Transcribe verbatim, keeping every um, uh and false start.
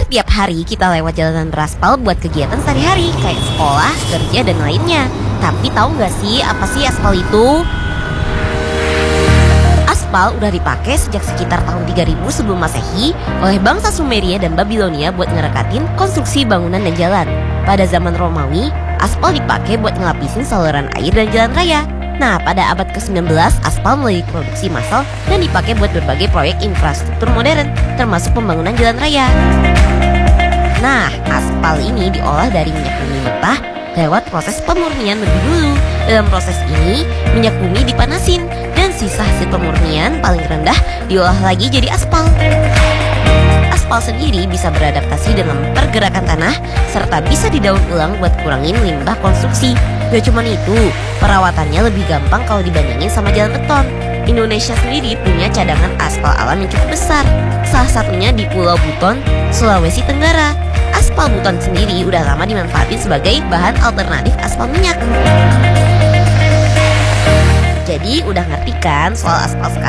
Tiap hari kita lewat jalanan beraspal buat kegiatan sehari-hari kayak sekolah, kerja, dan lainnya. Tapi tahu nggak sih apa sih aspal itu? Aspal udah dipakai sejak sekitar tahun tiga ribu sebelum Masehi oleh bangsa Sumeria dan Babilonia buat ngerekatin konstruksi bangunan dan jalan. Pada zaman Romawi, aspal dipakai buat ngelapisin saluran air dan jalan raya. Nah, pada abad ke sembilan belas, aspal mulai diproduksi massal dan dipakai buat berbagai proyek infrastruktur modern, termasuk pembangunan jalan raya. Nah, aspal ini diolah dari minyak bumi mentah lewat proses pemurnian lebih dulu. Dalam proses ini, minyak bumi dipanasin dan sisa hasil pemurnian paling rendah diolah lagi jadi aspal. Aspal sendiri bisa beradaptasi dengan pergerakan tanah serta bisa didaur ulang buat kurangin limbah konstruksi. Gak cuma itu, perawatannya lebih gampang kalau dibandingin sama jalan beton. Indonesia sendiri punya cadangan aspal alam yang cukup besar. Salah satunya di Pulau Buton, Sulawesi Tenggara. Aspal Buton sendiri udah lama dimanfaatin sebagai bahan alternatif aspal minyak. Jadi udah ngerti kan soal aspal sekarang?